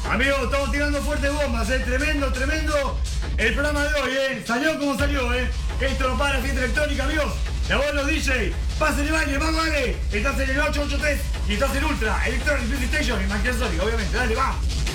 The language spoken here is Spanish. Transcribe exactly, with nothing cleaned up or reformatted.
Amigos, estamos tirando fuertes bombas, eh. Tremendo, tremendo. El programa de hoy, eh. Salió como salió, eh. Esto no para, fiesta electrónica, amigos. La voz de los D J. Pásenle baile, vamos, dale. Estás en el ocho ocho tres y estás en Ultra, Electronic Music Station y Manquia Sónica, obviamente. Dale, va.